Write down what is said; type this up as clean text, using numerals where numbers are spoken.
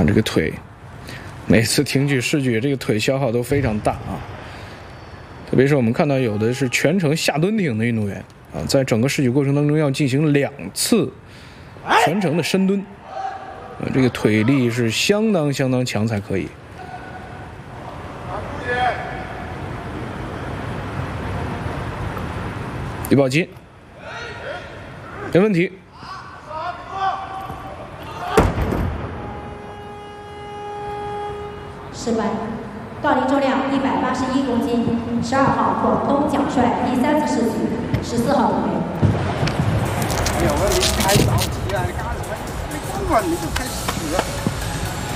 看这个腿，每次挺举试举，这个腿消耗都非常大啊。特别是我们看到有的是全程下蹲挺的运动员啊，在整个试举过程当中要进行2次全程的深蹲，这个腿力是相当强才可以。李宝金，没问题。 失败。杠铃重量181公斤，12号广东奖帅第3次试举，14号准备。 哎呀，我你太着急了，你干什么？你根本你就开始。